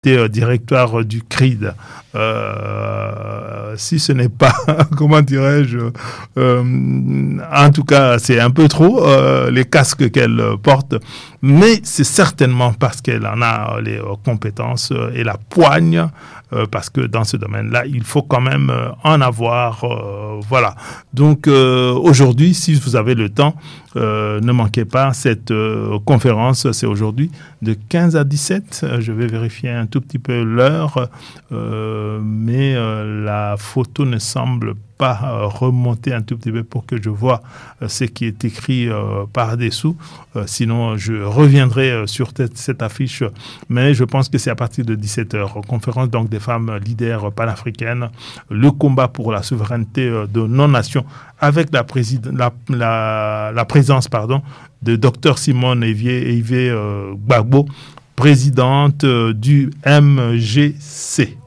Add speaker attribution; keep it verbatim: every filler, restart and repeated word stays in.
Speaker 1: euh, directoire du C R I D. Euh, si ce n'est pas, comment dirais-je, euh, en tout cas, c'est un peu trop euh, les casques qu'elle porte, mais c'est certainement parce qu'elle en a les euh, compétences et la poigne, euh, parce que dans ce domaine-là, il faut quand même euh, en avoir. Euh, voilà. Donc euh, aujourd'hui, si vous avez le temps, euh, ne manquez pas cette euh, conférence. C'est aujourd'hui de quinze à dix-sept. Je vais vérifier un tout petit peu l'heure. Euh, mais euh, la photo ne semble pas euh, remonter un tout petit peu pour que je vois euh, ce qui est écrit euh, par-dessous. Euh, sinon, je reviendrai euh, sur t- cette affiche. Mais je pense que c'est à partir de dix-sept heures. Conférence donc des femmes leaders panafricaines. Le combat pour la souveraineté euh, de nos nations avec la, présid- la, la, la présence pardon, de Dr Simone Evier, Evier euh, Gbagbo, présidente euh, du M G C.